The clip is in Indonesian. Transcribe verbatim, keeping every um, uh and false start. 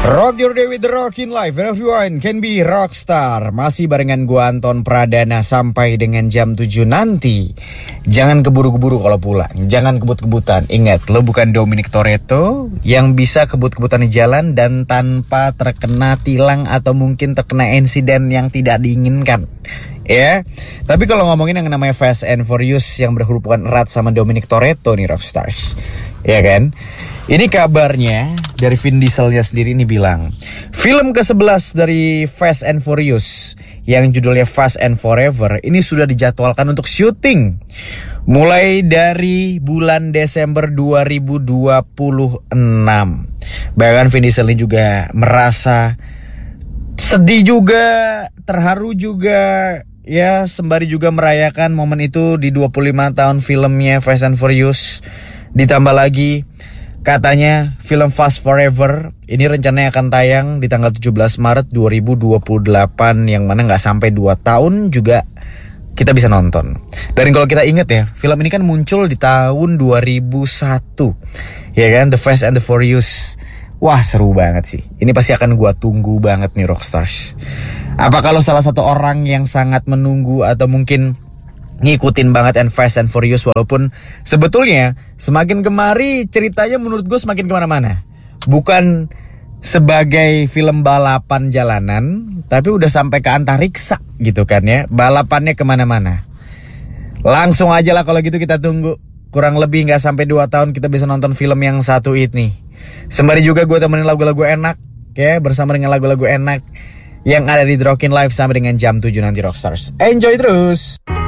Rock your day with the Rockin' Life. Everyone can be rockstar. Masih barengan gua Anton Pradana sampai dengan jam tujuh nanti. Jangan keburu-keburu kalau pulang. Jangan kebut-kebutan. Ingat, lo bukan Dominic Toretto yang bisa kebut-kebutan di jalan dan tanpa terkena tilang atau mungkin terkena insiden yang tidak diinginkan. Ya, tapi kalau ngomongin yang namanya Fast and Furious yang berhubungan erat sama Dominic Toretto nih Rockstars, ya kan? Ini kabarnya dari Vin Dieselnya sendiri ini bilang, film ke sebelas dari Fast and Furious yang judulnya Fast and Forever ini sudah dijadwalkan untuk syuting mulai dari bulan Desember dua ribu dua puluh enam. Bahkan Vin Diesel ini juga merasa sedih juga, terharu juga, ya sembari juga merayakan momen itu di dua puluh lima tahun filmnya Fast and Furious. Ditambah lagi katanya film Fast Forever ini rencananya akan tayang di tanggal tujuh belas Maret dua ribu dua puluh delapan, yang mana gak sampai dua tahun juga kita bisa nonton. Dan kalau kita ingat ya, film ini kan muncul di tahun dua ribu satu, ya kan, The Fast and the Furious. Wah, seru banget sih. Ini pasti akan gua tunggu banget nih Rockstars. Apa kalau salah satu orang yang sangat menunggu atau mungkin ngikutin banget and Fast and Furious, walaupun sebetulnya semakin kemari ceritanya menurut gue semakin kemana-mana. Bukan sebagai film balapan jalanan, tapi udah sampai ke antariksa gitu kan ya. Balapannya kemana-mana. Langsung aja lah kalau gitu kita tunggu. Kurang lebih gak sampai dua tahun kita bisa nonton film yang satu ini. Sembari juga gue temenin lagu-lagu enak, ya, bersama dengan lagu-lagu enak yang ada di The Rockin' Life sampai dengan jam tujuh nanti Rockstars. Enjoy terus!